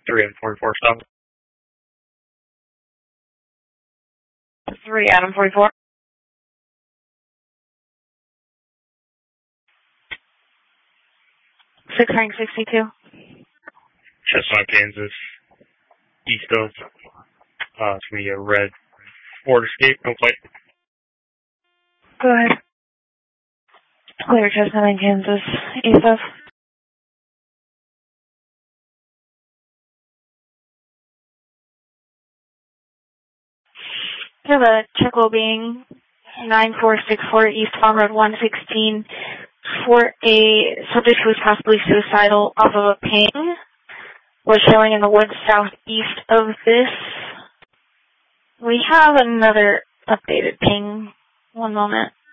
3 and 44 stop. 3 Adam 44. Six rank 62. Chestnut, Kansas. East of. It's going to be a red Ford Escape, no plate. Go ahead. Clear Chestnut in Kansas. East of. We have a check well-being 9464 eastbound road 116 for a subject who was possibly suicidal off of a ping. Was showing in the woods southeast of this. We have another updated ping. One moment.